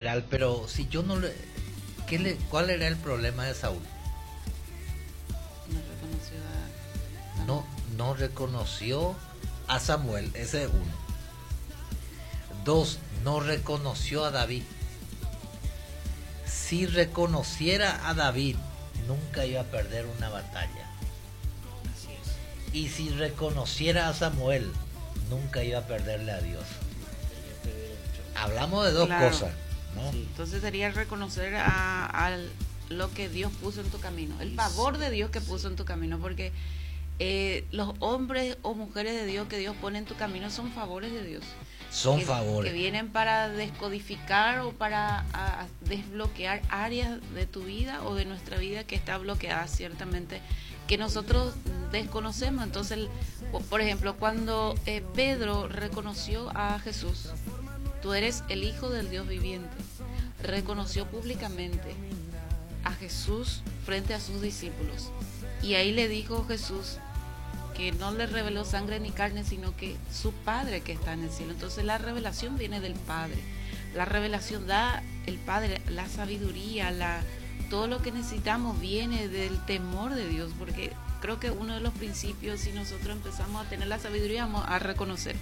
general, pero si yo no le... ¿Cuál era el problema de Saúl? No reconoció a... No reconoció a Samuel, ese es uno. Dos, no reconoció a David. Si reconociera a David, nunca iba a perder una batalla. Así es. Y si reconociera a Samuel, nunca iba a perderle a Dios. Hablamos de dos cosas, ¿no? Sí. Entonces sería reconocer a lo que Dios puso en tu camino, el favor de Dios que puso en tu camino, porque los hombres o mujeres de Dios que Dios pone en tu camino son favores de Dios. Son favores. Que vienen para descodificar o para desbloquear áreas de tu vida o de nuestra vida que está bloqueada ciertamente, que nosotros desconocemos. Entonces, por ejemplo, cuando Pedro reconoció a Jesús, tú eres el Hijo del Dios viviente, reconoció públicamente a Jesús frente a sus discípulos. Y ahí le dijo Jesús que no le reveló sangre ni carne, sino que su Padre que está en el cielo. Entonces la revelación viene del Padre. La revelación da el Padre, la sabiduría, todo lo que necesitamos viene del temor de Dios, porque creo que uno de los principios, si nosotros empezamos a tener la sabiduría, vamos a reconocer.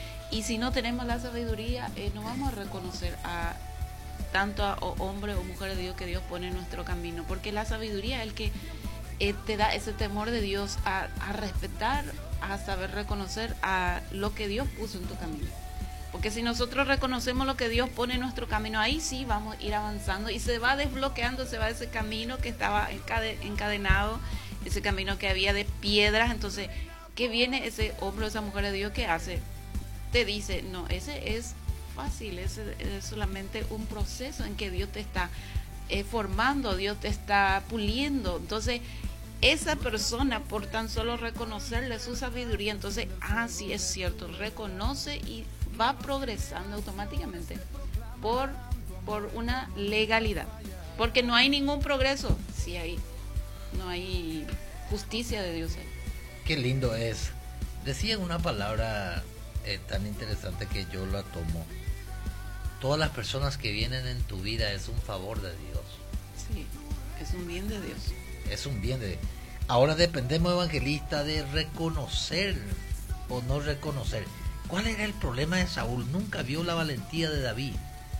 Y si no tenemos la sabiduría, no vamos a reconocer a tanto a hombre o mujer de Dios que Dios pone en nuestro camino, porque la sabiduría es el que te da ese temor de Dios a respetar, a saber reconocer a lo que Dios puso en tu camino. Porque si nosotros reconocemos lo que Dios pone en nuestro camino, ahí sí vamos a ir avanzando y se va desbloqueando, se va ese camino que estaba encadenado, ese camino que había de piedras. Entonces, ¿qué viene ese hombre o esa mujer de Dios que hace? Te dice, no, ese es fácil, ese es solamente un proceso en que Dios te está formando, Dios te está puliendo. Entonces, esa persona, por tan solo reconocerle su sabiduría, entonces, sí es cierto, reconoce y va progresando automáticamente por una legalidad, porque no hay ningún progreso si no hay justicia de Dios ahí. Qué lindo es. Decía una palabra tan interesante que yo la tomo. Todas las personas que vienen en tu vida es un favor de Dios. Sí, es un bien de Dios. Es un bien de Dios. Ahora dependemos, evangelista, de reconocer o no reconocer. ¿Cuál era el problema de Saúl? Nunca vio la valentía de David.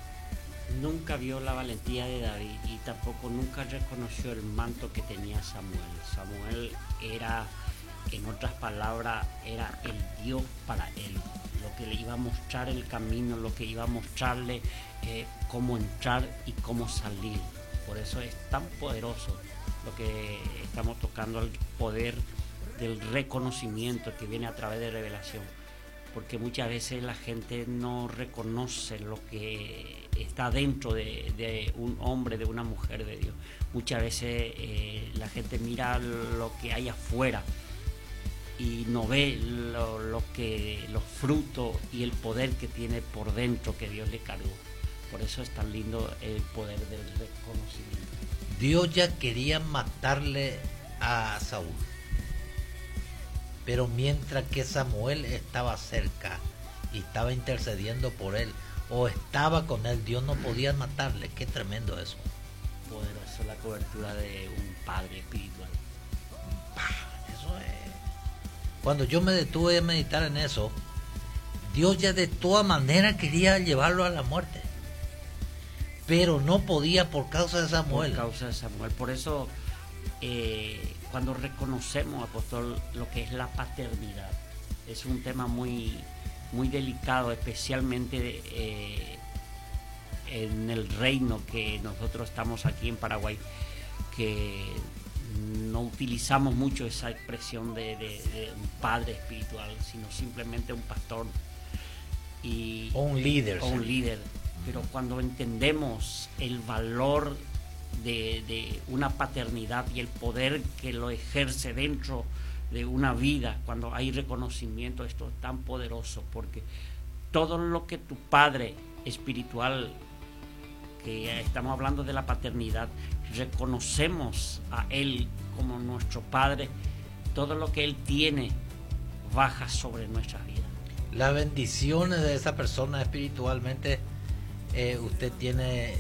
Nunca vio la valentía de David y tampoco nunca reconoció el manto que tenía Samuel. Samuel era, en otras palabras, era el Dios para él, lo que le iba a mostrar el camino, lo que iba a mostrarle cómo entrar y cómo salir. Por eso es tan poderoso lo que estamos tocando, el poder del reconocimiento que viene a través de revelación, porque muchas veces la gente no reconoce lo que está dentro de un hombre, de una mujer de Dios. Muchas veces la gente mira lo que hay afuera y no ve los frutos y el poder que tiene por dentro que Dios le cargó. Por eso es tan lindo el poder del reconocimiento. Dios ya quería matarle a Saúl, pero mientras que Samuel estaba cerca y estaba intercediendo por él o estaba con él, Dios no podía matarle. Qué tremendo eso. Poderoso la cobertura de un padre espiritual. Eso es. Cuando yo me detuve a meditar en eso, Dios ya de toda manera quería llevarlo a la muerte, pero no podía por causa de Samuel. Por causa de Samuel. Por eso, cuando reconocemos, apóstol, lo que es la paternidad, es un tema muy, muy delicado, especialmente en el reino que nosotros estamos aquí en Paraguay, que no utilizamos mucho esa expresión de un padre espiritual, sino simplemente un pastor o un líder. Pero cuando entendemos el valor de una paternidad y el poder que lo ejerce dentro de una vida, cuando hay reconocimiento, esto es tan poderoso, porque todo lo que tu padre espiritual, que estamos hablando de la paternidad, reconocemos a él como nuestro padre, todo lo que él tiene baja sobre nuestras vidas. Las bendiciones de esa persona espiritualmente, usted tiene